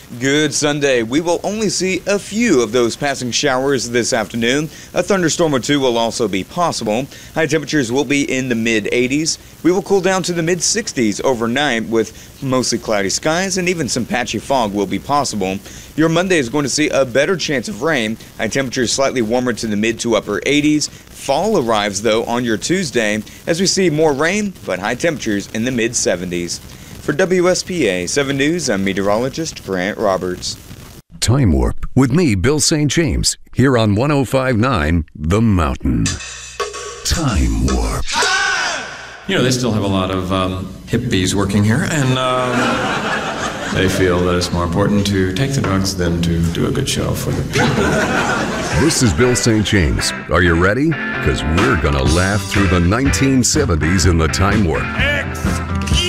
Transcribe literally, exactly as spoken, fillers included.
Good Sunday. We will only see a few of those passing showers this afternoon. A thunderstorm or two will also be possible. High temperatures will be in the mid eighties. We will cool down to the mid sixties overnight with mostly cloudy skies, and even some patchy fog will be possible. Your Monday is going to see a better chance of rain. High temperatures slightly warmer to the mid to upper eighties. Fall arrives, though, on your Tuesday as we see more rain, but high temperatures in the mid seventies. For W S P A seven News, I'm meteorologist Grant Roberts. Time Warp with me, Bill Saint James, here on one oh five point nine The Mountain. Time Warp. You know, they still have a lot of um, hippies working here, and um, they feel that it's more important to take the drugs than to do a good show for the people. This is Bill Saint James. Are you ready? Because we're going to laugh through the nineteen seventies in the Time Warp. Excuse